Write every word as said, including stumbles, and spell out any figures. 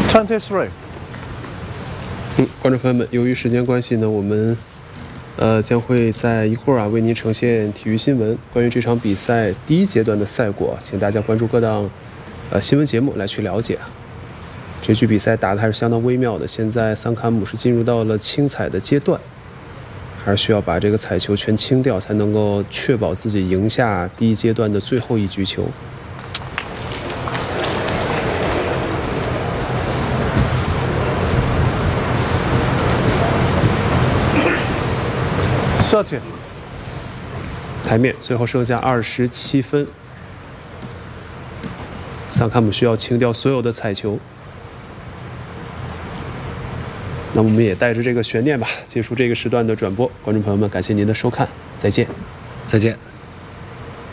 twenty-three。 嗯，观众朋友们，由于时间关系呢，我们呃将会在一会儿啊为您呈现体育新闻，关于这场比赛第一阶段的赛果，请大家关注各档呃新闻节目来去了解。这局比赛打得还是相当微妙的，现在桑卡姆是进入到了清彩的阶段，还是需要把这个彩球全清掉，才能够确保自己赢下第一阶段的最后一局球。 thirty。 台面最后剩下二十七分，桑卡姆需要清掉所有的彩球。那我们也带着这个悬念吧，结束这个时段的转播。观众朋友们，感谢您的收看，再见， 再见。